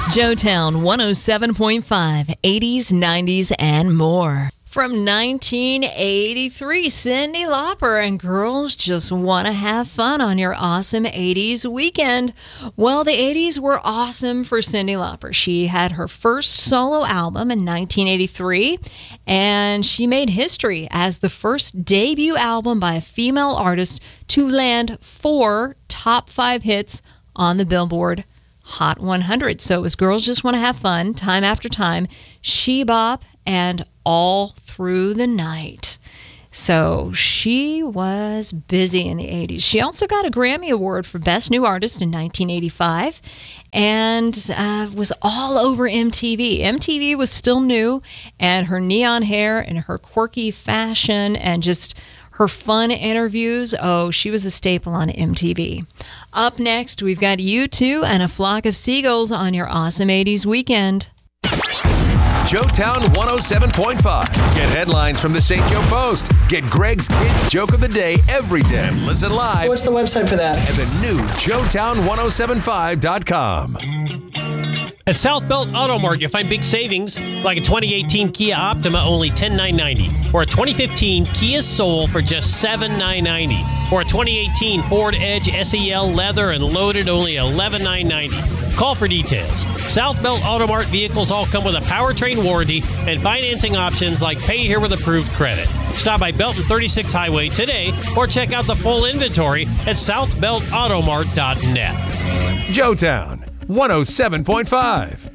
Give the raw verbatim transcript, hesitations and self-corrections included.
Joetown one oh seven point five, eighties, nineties, and more. From nineteen eighty-three, Cyndi Lauper and Girls Just Want to Have Fun on your awesome eighties weekend. Well, the eighties were awesome for Cyndi Lauper. She had her first solo album in nineteen eighty-three, and she made history as the first debut album by a female artist to land four top five hits on the Billboard Hot one hundred. So it was Girls Just Want to Have Fun, Time After Time, She Bop, and All Through the Night. So she was busy in the eighties. She also got a Grammy Award for Best New Artist in nineteen eighty-five and uh, was all over M T V. M T V was still new, and her neon hair and her quirky fashion and just her fun interviews, oh, she was a staple on M T V. Up next, we've got U two and A Flock of Seagulls on your awesome eighties weekend. Joetown one oh seven point five. Get headlines from the Saint Joe Post. Get Greg's Kids Joke of the Day every day. Listen live. What's the website for that? At the new Joetown ten seventy-five dot com. At South Belt Auto Mart, you'll find big savings, like a twenty eighteen Kia Optima, only ten thousand nine hundred ninety dollars, or a twenty fifteen Kia Soul for just seven thousand nine hundred ninety dollars, or a twenty eighteen Ford Edge S E L Leather and Loaded, only eleven thousand nine hundred ninety dollars. Call for details. South Belt Auto Mart vehicles all come with a powertrain warranty and financing options like Pay Here with Approved Credit. Stop by Belton thirty-six Highway today, or check out the full inventory at south belt auto mart dot net. Joetown one oh seven point five.